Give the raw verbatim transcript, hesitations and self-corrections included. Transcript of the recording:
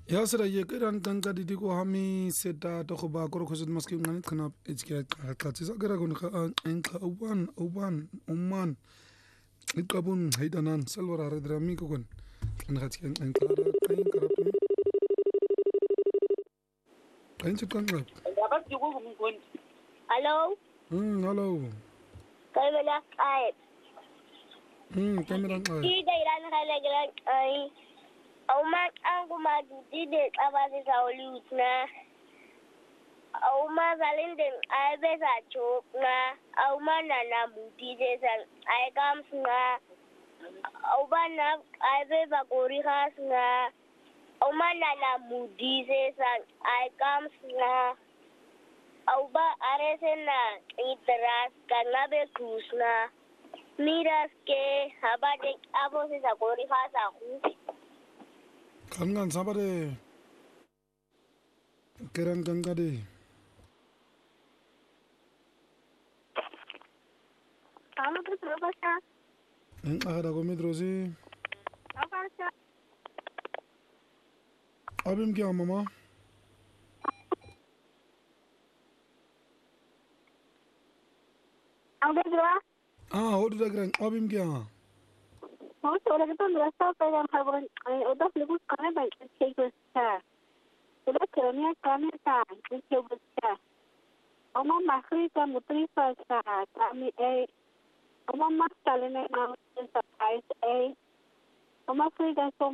Ya sera ye ke rang tang ka didi ko hami seta to go ba ko go setma ske ngani khana h ke ka tsa ka ra go ka en ka uban uban umman iqabun haydanan salwara redrami ko kon kan ga tken en ka ra kain karatu kain chkan ga Hello? hmm hello Kay wala kay. hmm kamera ga Di day lan kalagrang ay auman ang gumagudi din abase sa ulit na auma zalin din ay besa chok na auma na nabuti din sa ay kams nga auba na ay beba kori khas nga auma na namudi sa ay kams nga auba arese na itras kana be krus na miras ke habade abose sa kori khas aku kan ngan sabare kerang ganga de Kamu tuh berapa sih? en aga go medrosi Apa sih? abim kya mama Ang dua, ah hodu da gran abim kya mau coba kita berasa pengen kawan, udah lebih kami baik cek besar. Udah kerana kami tak cek besar. Oma makri kami putri pasca kami eh, oma mak kalian yang mau surprise eh, oma free dan